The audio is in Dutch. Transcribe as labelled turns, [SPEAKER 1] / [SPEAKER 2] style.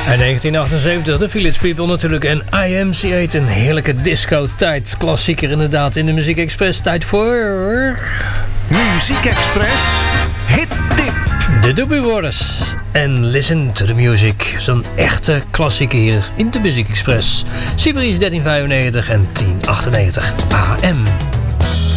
[SPEAKER 1] En 1978, de Village People natuurlijk. En IMC8, een heerlijke disco-tijd. Klassieker inderdaad in de Muziek Express. Tijd voor...
[SPEAKER 2] Muziek Express Hit Tip.
[SPEAKER 1] De Doobie Brothers. En Listen to the Music. Zo'n echte klassieker hier in de Muziek Express. Siberisch 1395 en 1098 AM.